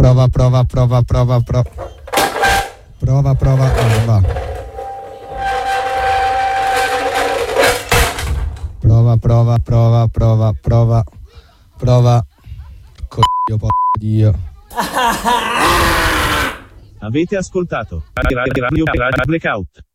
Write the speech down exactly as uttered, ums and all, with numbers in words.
prova, prova, prova, prova, prova. Prova, prova, ah, va. Prova, prova, prova, prova, prova, prova. Coglio, po' Dio. Avete ascoltato Radio Radio Blackout.